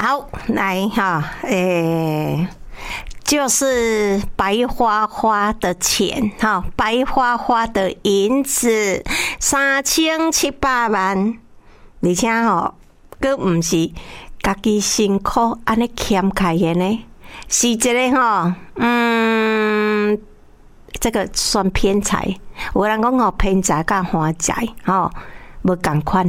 好，来哈，就是白花花的钱哈，白花花的银子，3700万，而且吼，佮唔是家己辛苦安尼欠开的呢，是一个吼，这个算偏财。有人讲吼，偏财甲花财吼，无共款。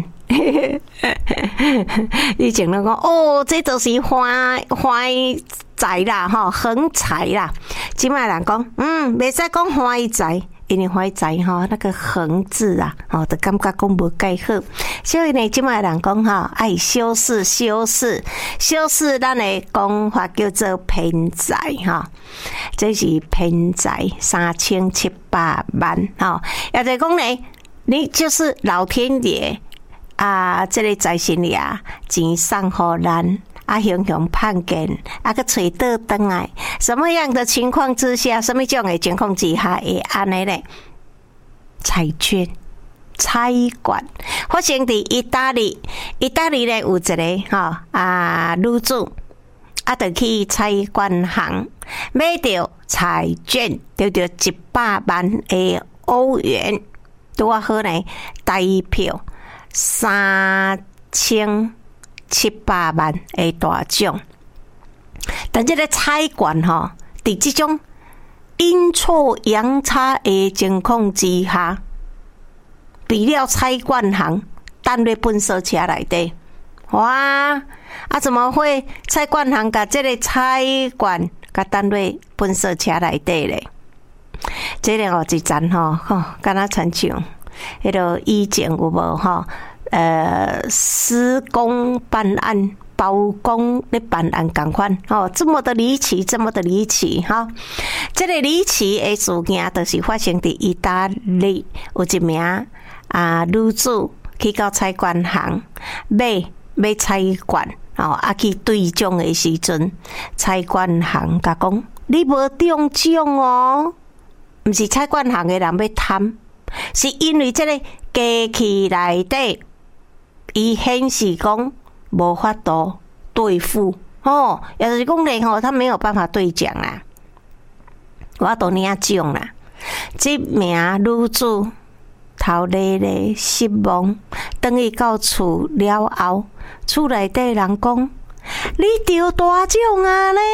以前人讲哦，这就是花财啦，吼，横财啦。今麦人讲，袂使讲花财，因为花财吼那个横字啊，吼，就感觉讲无介好。所以呢，今麦人讲吼，爱修饰，咱的讲法叫做偏财吼，这是偏财3700万吼。也就是讲呢，你就是老天爷。这个财神爷钱送予咱，雄雄盼见，个找倒转来，什么样的情况之下，什么种的情况之下会安尼呢？彩券、彩券发生伫意大利咧有一个女主就去彩券行买到彩券，得到100万的欧元，拄好呢，台票。3700万的大奖，但这个彩券吼，伫这种阴错阳差的情况之下，比了彩券行单咧本收车内底，哇！怎么会彩券行甲这个彩券甲单咧本收车内底咧？这个一站吼，敢若亲像。迄个以前有无吼？施工办案、包工咧办案共款吼，这么的离奇哈！这个离奇的事件，就是发生伫意大利，有一名女主去到彩券行买彩券去兑奖的时阵，彩券行甲讲你无中奖哦，毋是彩券行的人要贪。是因为这个机器内底，伊显示讲无法度兑付也就是讲咧他没有办法兑奖啦，我都领奖啦。这名女主头咧失望，等伊到厝了后，厝内底人讲：你中大奖啊咧，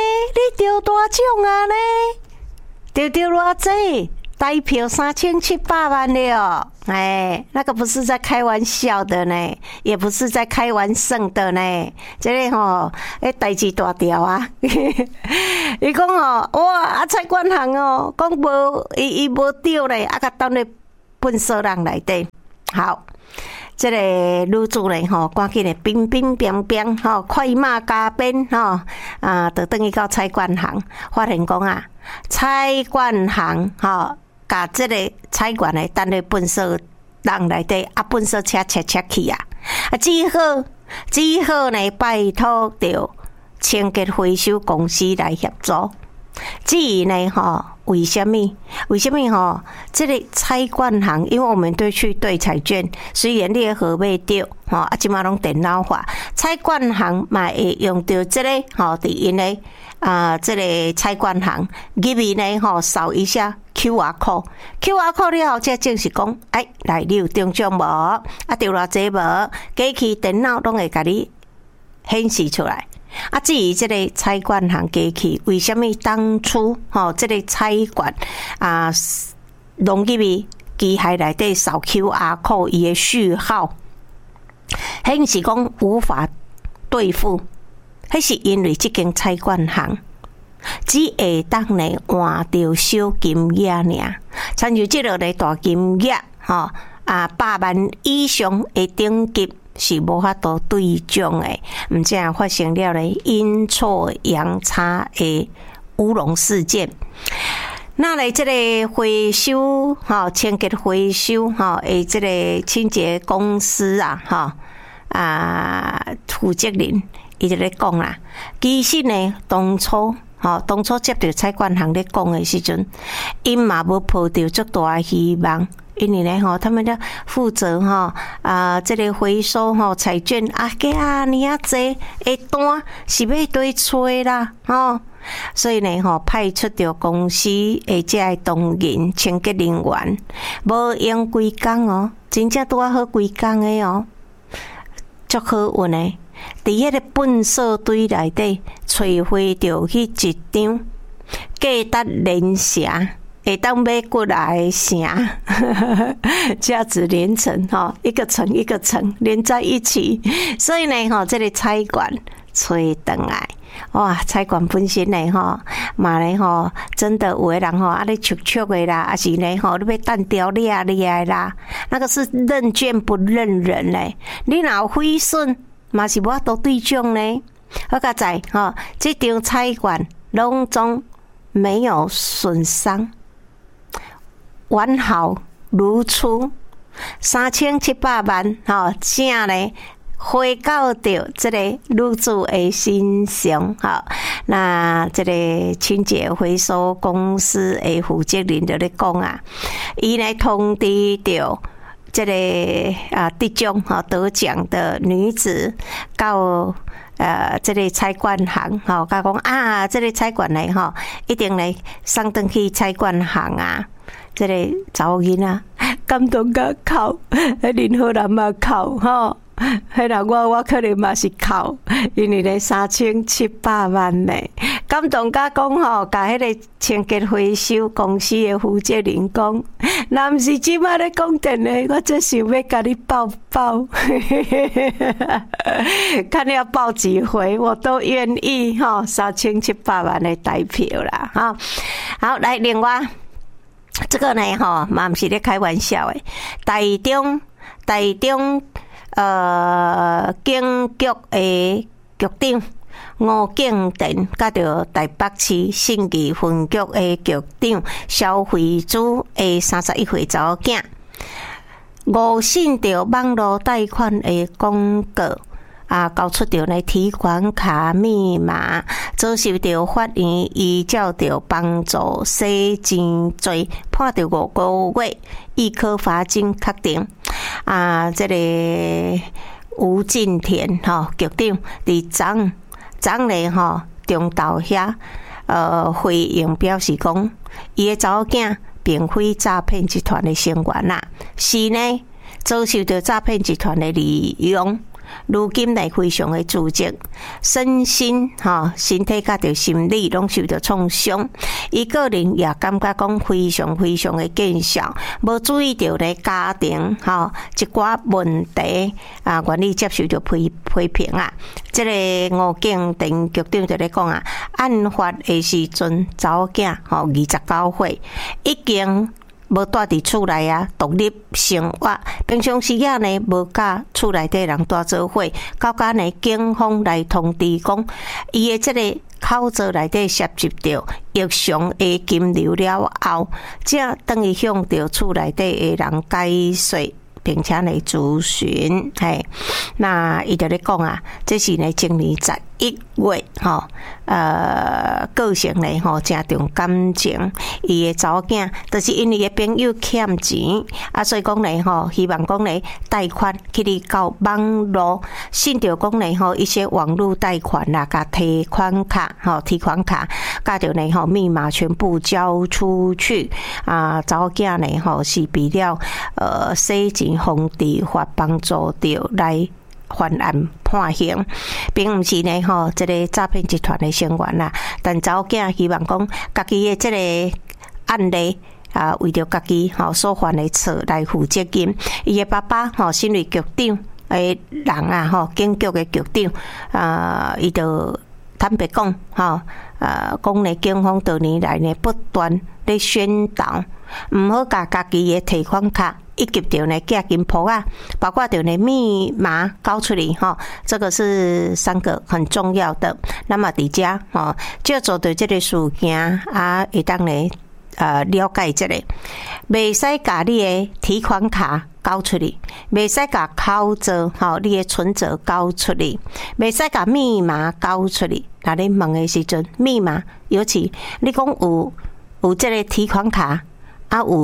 得偌济？台票3700万了，那个不是在开玩笑的呢，也不是在开玩笑的呢，这个代志大条啊！伊讲哇，彩券行讲无，伊无对咧，甲当咧本所人内底。好，这个女主人赶紧咧，乒乒乓乓快马加鞭就等于到彩券行，发现讲彩券行甲这个彩券的单咧本所人内底本所车切去只好呢拜托着清洁回收公司来协助。至于呢为什么这个彩券行，因为我们去兑彩券，虽然你号码对即马拢电脑化，彩券行嘛会用到这个伫因的这个彩券行入面呢扫一下 QR code 了后，才正是讲来你有中奖无？中偌济无？机器电脑拢会甲你显示出来。至于这个彩券行机器，为什么当初这个彩券弄入去机械内底扫 QR code 伊的序号显示讲无法兑付？迄是因为这间彩券行只会当呢换到小金额尔，参像这个咧大金额100万以上的等级是无法度兑奖的，毋只发生了咧阴错阳差的乌龙事件。那来这个回收清洁回收的这个清洁公司负责人伊就咧讲啦，其实呢当初接到彩券行咧讲的时阵，因嘛无抱着足大的希望， 因为呢他们要负责这个回收彩券给你啊这下单是要对吹啦所以呢派出着公司的这个同仁清洁人员，无用规工真正拄好规工的足好运的。伫迄个粪扫堆内底找回着迄一张价值连城，会当买过来的城，价值连城一个层一个层连在一起。所以呢这个菜馆找回来。哇，菜馆本身呢嘛呢真的有的人咧灼灼的啦，还是呢你要单调抓的啦，那个是认卷不认人嘞。你若有毁损，嘛是无法度对奖呢。好佳在这张菜馆拢总没有损伤，完好如初，3700万正呢回到着这个女主的身上那这个清洁回收公司的负责人就咧讲伊来通知着这个得奖得奖的女子到这个菜馆行甲讲这个菜馆呢一定来送回去菜馆行这个查某囡仔感动甲哭，任何人嘛哭迄人我可能嘛是哭，因为咧3700万呢，感动甲讲甲迄个清洁回收公司的负责人讲，若毋是即摆咧讲电话，我真想要甲你抱抱，看你要抱几回，我都愿意3700万的台票啦好，来另外这个呢嘛毋是咧开玩笑的，台中警局的局长吴敬田，甲着台北市信义分局的局长肖惠珠的31岁查某囝，误信着网络贷款的广告交出着呢提款卡密码，遭受着法院依照着帮助洗钱罪判着5个月，1科罚金确定。这个吴敬田局长伫昨日中昼遐回应表示讲，伊的查某囝并非诈骗集团的成员是呢遭受到诈骗集团的利用。如今来非常的自责，身心身体甲着心理拢受到创伤。伊个人也感觉讲非常的见笑，无注意到咧家庭一寡问题愿意接受着批评这个吴敬田局长就咧讲案发的时阵，查某囝29岁，已经无住伫厝内独立生活，平常时呢无甲厝内底人住做伙，到家呢警方来通知讲，伊的这个口罩内底涉及着异常的金流了后，才等于向着厝内底的人解说，并且来咨询。那伊就咧讲这是呢今年11月个性呢真重感情，伊的查某囝就是因为个朋友欠钱所以讲呢希望讲呢贷款去你到网络，信着讲呢一些网络贷款甲提款卡甲着呢密码全部交出去查某囝呢是为了洗钱防治法帮助着来犯案判刑，并毋是呢这个诈骗集团的成员但查某囝希望讲家己的这个案例为着家己所犯的错来负责任。伊的爸爸身为局长的人警局的局长伊就坦白讲讲呢警方多年来呢不断咧宣导，毋好甲家己的提款卡以及着呢寄金簿包括着呢密码交出去这个是3个很重要的。那么伫遮就做到这个事件会当呢了解这个，袂使甲你的提款卡交出去，袂使甲口罩你的存折交出去，袂使甲密码交出去。那你问的时阵，密码尤其你讲有这个提款卡有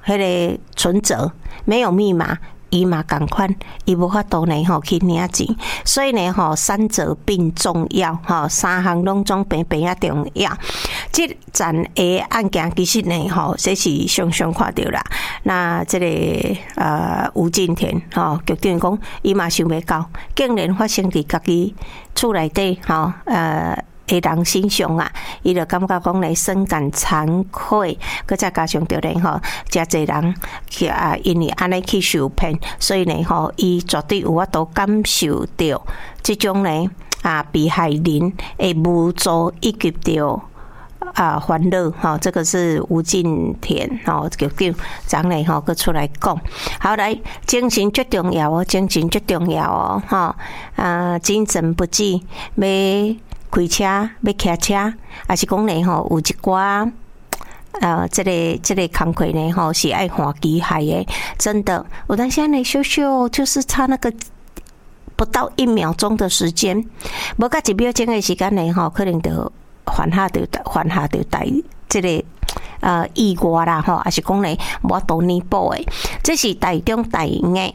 迄个存折，没有密码。伊嘛同款，伊无法度呢去领钱，所以呢三者并重要三项拢总平平啊重要。这站的案件其实呢这是常常看到啦。那这个吴敬田局长讲，伊嘛想袂到，竟然发生伫家己厝内底的人身上啊，伊就感觉讲咧深感惭愧，佮再加上着咧真侪人因为安尼去受骗，所以呢伊绝对有法度感受到这种咧被害人的无助以及着烦恼这个是吴敬田局长昨日佮出来讲。好，来精神最重要哦，精神最重要哦精神不济要开车要骑车，还是讲呢有一寡这个工课呢是爱换机械的，真的有当时呢小小就是差那个不到1秒钟的时间，无甲1秒钟的时间呢可能就犯下着大这个意外啦还是讲呢无多弥补的，这是大中大型的。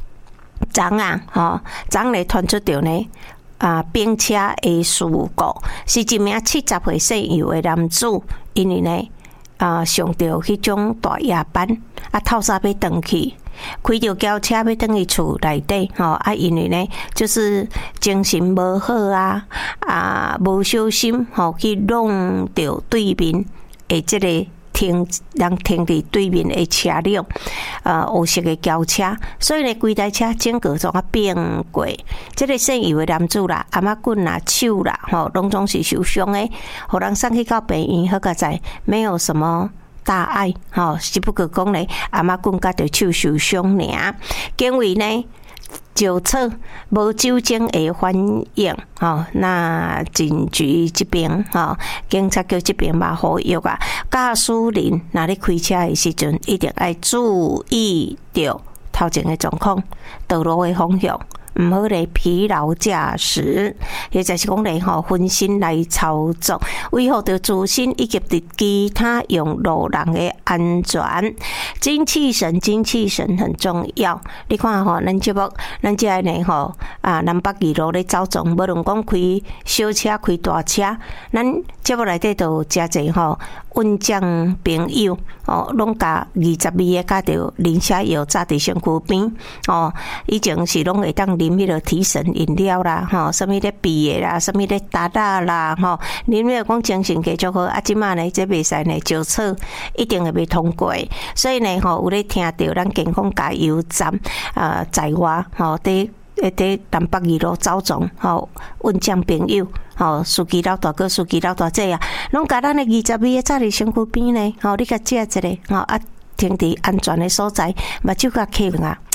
昨日传出着呢并车的事故，是一名70岁姓尤的男子，因为呢上着迄种大夜班透早要回去，开着轿车要回去厝内底因为呢就是精神无好无小心去弄着对面的这个人停伫对面的车辆黑色的轿车，所以呢规台车整个总变过。这个姓尤的男子啦、阿妈棍啦、手啦拢总是受伤的，互人送去到病院，好个在没有什么大碍只不过讲呢阿妈棍甲着手受伤尔。因为呢酒测无酒精的反应那警局这边警察局这边嘛呼吁驾驶人若咧开车的时阵，一定要注意到头前的状况、道路的方向，唔好咧疲劳驾驶，或者是讲咧分心来操作，危害到自身以及其他用路人的安全。精气神很重要。你看咱节目，咱这呢南北二路咧走总，无论讲开小车、开大车，咱节目内底都有真侪运将朋友拢甲22个甲着磷虾药炸伫身躯边以前是拢会当啉迄个提神饮料啦什么咧啤的啦，什么咧达啦啉了讲精神继续好即马呢这袂使呢酒测一定会被通过，所以呢有咧听到咱健康加油站在外伫南北二路走总运将朋友司机老大哥、司机老大姐拢甲咱的22个早伫身躯边呢你甲借一个停伫安全的所在，目睭甲开啊。